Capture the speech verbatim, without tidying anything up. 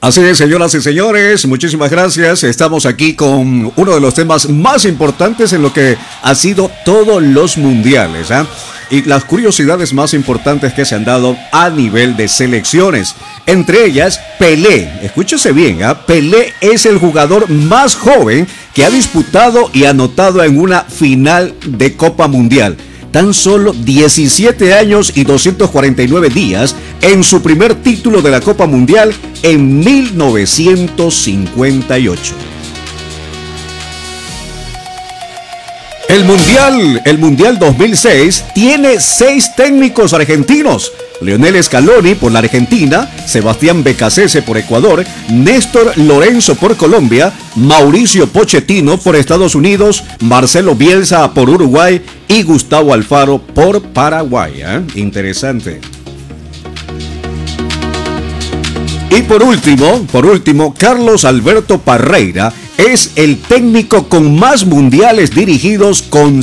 Así es, señoras y señores, muchísimas gracias. Estamos aquí con uno de los temas más importantes en lo que ha sido todos los mundiales, ¿eh? Y las curiosidades más importantes que se han dado a nivel de selecciones. Entre ellas, Pelé. Escúchese bien, ¿eh? Pelé es el jugador más joven que ha disputado y anotado en una final de Copa Mundial. Tan solo diecisiete años y doscientos cuarenta y nueve días en su primer título de la Copa Mundial en mil novecientos cincuenta y ocho. El Mundial, el Mundial dos mil seis tiene seis técnicos argentinos. Lionel Scaloni por la Argentina, Sebastián Becasese por Ecuador, Néstor Lorenzo por Colombia, Mauricio Pochettino por Estados Unidos, Marcelo Bielsa por Uruguay y Gustavo Alfaro por Paraguay. ¿eh? Interesante. Y por último, por último, Carlos Alberto Parreira es el técnico con más mundiales dirigidos con